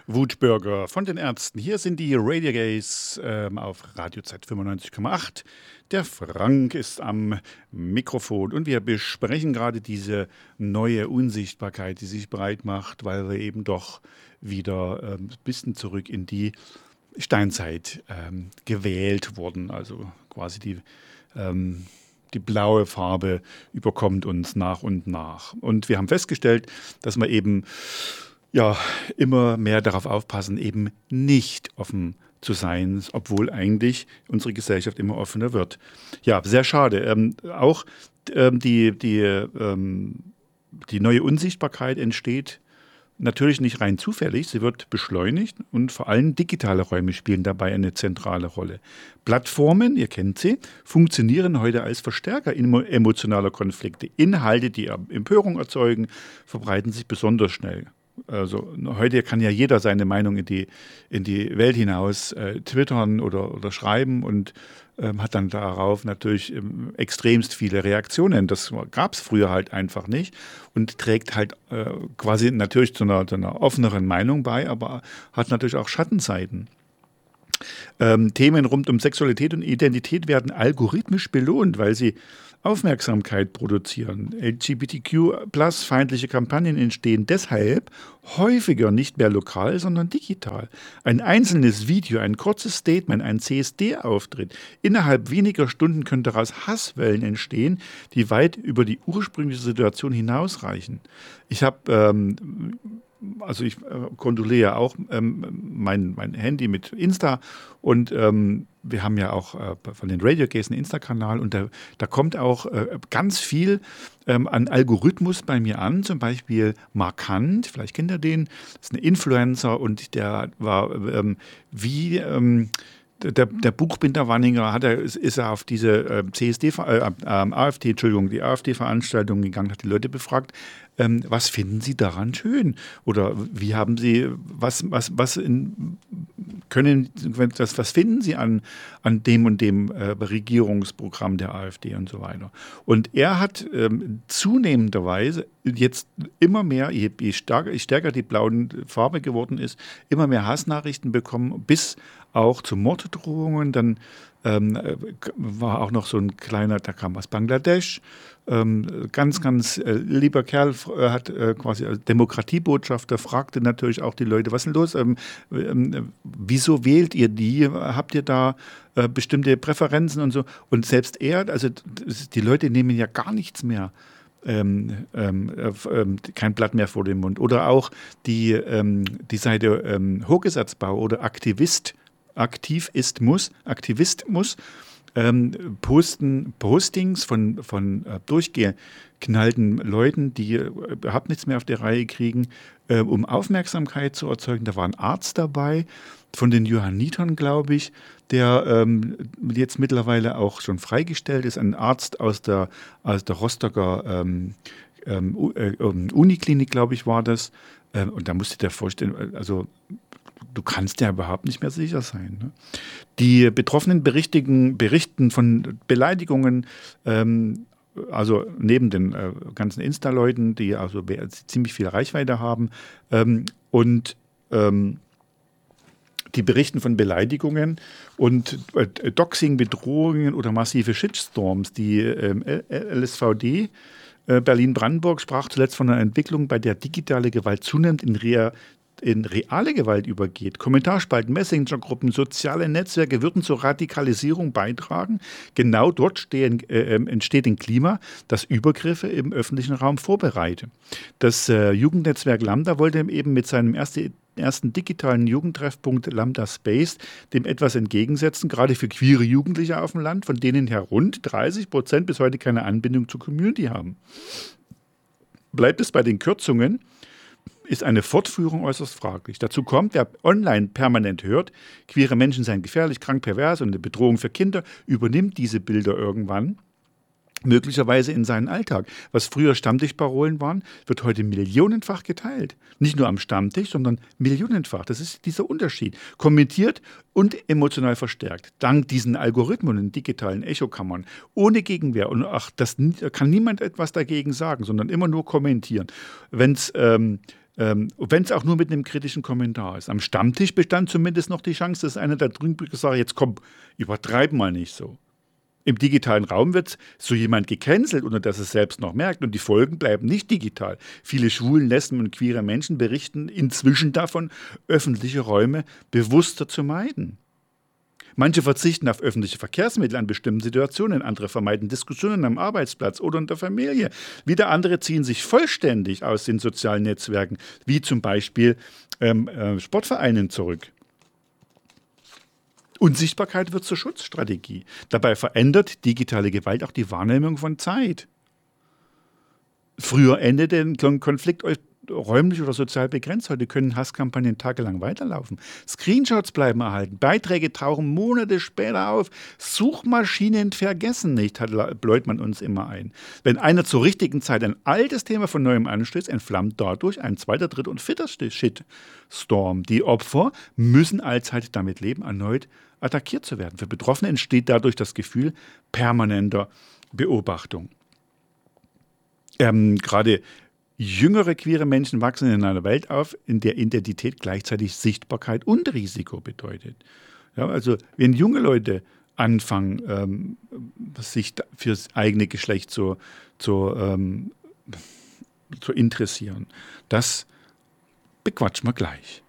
Wutbürger von den Ärzten. Hier sind die Radio Gays auf Radio Z 95,8. Der Frank ist am Mikrofon und wir besprechen gerade diese neue Unsichtbarkeit, die sich breit macht, weil wir eben doch wieder ein bisschen zurück in die Steinzeit gewählt wurden. Also quasi die blaue Farbe überkommt uns nach und nach. Und wir haben festgestellt, dass wir eben immer mehr darauf aufpassen, eben nicht offen zu sein, obwohl eigentlich unsere Gesellschaft immer offener wird. Ja, sehr schade. Auch die neue Unsichtbarkeit entsteht natürlich nicht rein zufällig, sie wird beschleunigt und vor allem digitale Räume spielen dabei eine zentrale Rolle. Plattformen, ihr kennt sie, funktionieren heute als Verstärker emotionaler Konflikte. Inhalte, die Empörung erzeugen, verbreiten sich besonders schnell. Also heute kann ja jeder seine Meinung in die Welt hinaus twittern oder schreiben und hat dann darauf natürlich extremst viele Reaktionen. Das gab es früher halt einfach nicht und trägt halt quasi natürlich zu einer offeneren Meinung bei, aber hat natürlich auch Schattenseiten. Themen rund um Sexualität und Identität werden algorithmisch belohnt, weil sie Aufmerksamkeit produzieren. LGBTQ+-feindliche Kampagnen entstehen deshalb häufiger nicht mehr lokal, sondern digital. Ein einzelnes Video, ein kurzes Statement, ein CSD-Auftritt. Innerhalb weniger Stunden können daraus Hasswellen entstehen, die weit über die ursprüngliche Situation hinausreichen. Ich kondoliere auch mein Handy mit Insta und wir haben ja auch von den Radio Gays einen Insta-Kanal und da kommt auch ganz viel an Algorithmus bei mir an, zum Beispiel Markant, vielleicht kennt ihr den, das ist ein Influencer und der war der Buchbinder Wanninger ist er auf diese die AfD-Veranstaltung gegangen, hat die Leute befragt, was finden Sie daran schön? Oder wie haben Sie, was finden Sie an dem und dem Regierungsprogramm der AfD und so weiter? Und er hat zunehmenderweise jetzt immer mehr, je stärker die blaue Farbe geworden ist, immer mehr Hassnachrichten bekommen, bis auch zu Morddrohungen. Dann war auch noch so ein kleiner, der kam aus Bangladesch, ganz lieber Kerl, hat quasi als Demokratiebotschafter, fragte natürlich auch die Leute, was ist denn los? Wieso wählt ihr die? Habt ihr da bestimmte Präferenzen und so? Und selbst er, also die Leute nehmen ja gar nichts mehr. Kein Blatt mehr vor dem Mund. Oder auch die Seite Hochgesatzbau oder Aktivismus, Postings von durchgeknallten Leuten, die überhaupt nichts mehr auf die Reihe kriegen, um Aufmerksamkeit zu erzeugen. Da war ein Arzt dabei, von den Johannitern, glaube ich, der jetzt mittlerweile auch schon freigestellt ist, ein Arzt aus der Rostocker Uniklinik, glaube ich, war das. Und da musst du dir vorstellen, also du kannst ja überhaupt nicht mehr sicher sein. Ne? Die Betroffenen berichten von Beleidigungen, also neben den ganzen Insta-Leuten, die also ziemlich viel Reichweite haben, die berichten von Beleidigungen und Doxing, Bedrohungen oder massive Shitstorms. Die LSVD Berlin-Brandenburg sprach zuletzt von einer Entwicklung, bei der digitale Gewalt zunehmend in reale Gewalt übergeht. Kommentarspalten, Messenger-Gruppen, soziale Netzwerke würden zur Radikalisierung beitragen. Genau dort entsteht ein Klima, das Übergriffe im öffentlichen Raum vorbereitet. Das Jugendnetzwerk Lambda wollte eben mit seinem ersten digitalen Jugendtreffpunkt Lambda Space dem etwas entgegensetzen, gerade für queere Jugendliche auf dem Land, von denen her rund 30% bis heute keine Anbindung zur Community haben. Bleibt es bei den Kürzungen, ist eine Fortführung äußerst fraglich. Dazu kommt, wer online permanent hört, queere Menschen seien gefährlich, krank, pervers und eine Bedrohung für Kinder, übernimmt diese Bilder irgendwann möglicherweise in seinen Alltag. Was früher Stammtischparolen waren, wird heute millionenfach geteilt. Nicht nur am Stammtisch, sondern millionenfach. Das ist dieser Unterschied. Kommentiert und emotional verstärkt. Dank diesen Algorithmen und digitalen Echokammern. Ohne Gegenwehr. Und da kann niemand etwas dagegen sagen, sondern immer nur kommentieren. Wenn es Wenn es auch nur mit einem kritischen Kommentar ist. Am Stammtisch bestand zumindest noch die Chance, dass einer der Drüben sagt, jetzt komm, übertreib mal nicht so. Im digitalen Raum wird so jemand gecancelt, ohne dass es selbst noch merkt. Und die Folgen bleiben nicht digital. Viele schwulen, lesben und queere Menschen berichten inzwischen davon, öffentliche Räume bewusster zu meiden. Manche verzichten auf öffentliche Verkehrsmittel an bestimmten Situationen, andere vermeiden Diskussionen am Arbeitsplatz oder in der Familie. Wieder andere ziehen sich vollständig aus den sozialen Netzwerken, wie zum Beispiel Sportvereinen zurück. Unsichtbarkeit wird zur Schutzstrategie. Dabei verändert digitale Gewalt auch die Wahrnehmung von Zeit. Früher endete ein Konflikt räumlich oder sozial begrenzt. Heute können Hasskampagnen tagelang weiterlaufen. Screenshots bleiben erhalten. Beiträge tauchen Monate später auf. Suchmaschinen vergessen nicht, bläut man uns immer ein. Wenn einer zur richtigen Zeit ein altes Thema von neuem anstößt, entflammt dadurch ein zweiter, dritter und vierter Shitstorm. Die Opfer müssen allzeit damit leben, erneut attackiert zu werden. Für Betroffene entsteht dadurch das Gefühl permanenter Beobachtung. Gerade jüngere queere Menschen wachsen in einer Welt auf, in der Identität gleichzeitig Sichtbarkeit und Risiko bedeutet. Ja, also wenn junge Leute anfangen, sich fürs eigene Geschlecht zu interessieren, das bequatschen wir gleich.